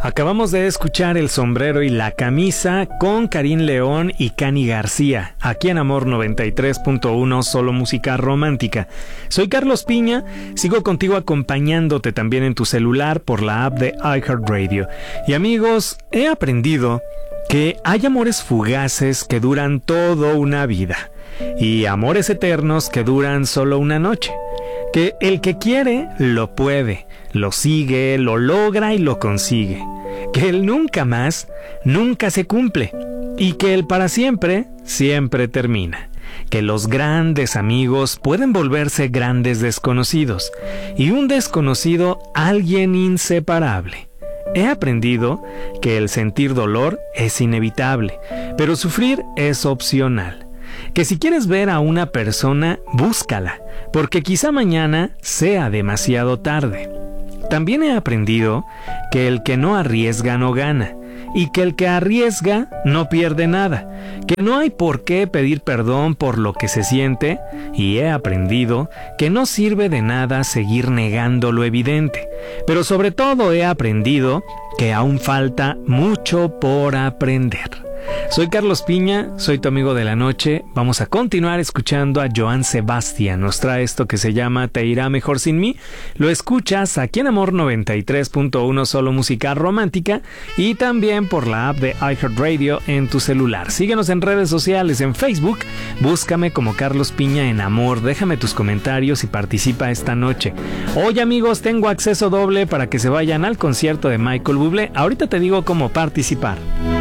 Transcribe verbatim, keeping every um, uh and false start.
Acabamos de escuchar El sombrero y la camisa con Karim León y Cani García, aquí en Amor noventa y tres punto uno, solo música romántica. Soy Carlos Piña, sigo contigo acompañándote también en tu celular por la app de iHeartRadio. Y amigos, he aprendido que hay amores fugaces que duran toda una vida y amores eternos que duran solo una noche. Que el que quiere, lo puede, lo sigue, lo logra y lo consigue. Que el nunca más, nunca se cumple. Y que el para siempre, siempre termina. Que los grandes amigos pueden volverse grandes desconocidos. Y un desconocido, alguien inseparable. He aprendido que el sentir dolor es inevitable, pero sufrir es opcional. Que si quieres ver a una persona, búscala, porque quizá mañana sea demasiado tarde. También he aprendido que el que no arriesga no gana, y que el que arriesga no pierde nada, que no hay por qué pedir perdón por lo que se siente, y he aprendido que no sirve de nada seguir negando lo evidente, pero sobre todo he aprendido que aún falta mucho por aprender. Soy Carlos Piña, soy tu amigo de la noche. Vamos a continuar escuchando a Joan Sebastián. Nos trae esto que se llama Te irá mejor sin mí. Lo escuchas aquí en Amor noventa y tres punto uno, solo música romántica, y también por la app de iHeartRadio en tu celular. Síguenos en redes sociales, en Facebook, búscame como Carlos Piña en Amor. Déjame tus comentarios y participa esta noche. Hoy, amigos, tengo acceso doble para que se vayan al concierto de Michael Bublé. Ahorita te digo cómo participar.